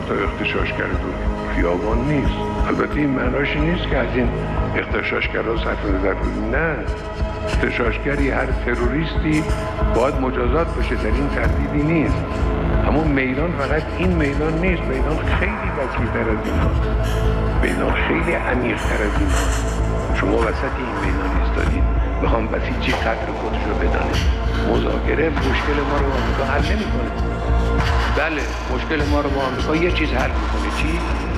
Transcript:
تا اغتشاشگر تو خیابان نیست. البته این معناش نیست که از این اغتشاشگرها صرف نظر کنیم، نه. اغتشاشگری هر تروریستی باید مجازات بشه، در این تردیدی نیست. اما میدان فقط این میدان نیست، میدان خیلی وسیع‌تر از این هست، میدان خیلی عمیق‌تر از این هست. شما وسط این میدان ایستادید، بخوام بسیجی قدر خودش رو بدانید. مذاکره مشکل ما رو با آمریکا حل نمی‌کنه. بله مشکل ما رو با آمریکا یه چیز حل می‌کنه، چی؟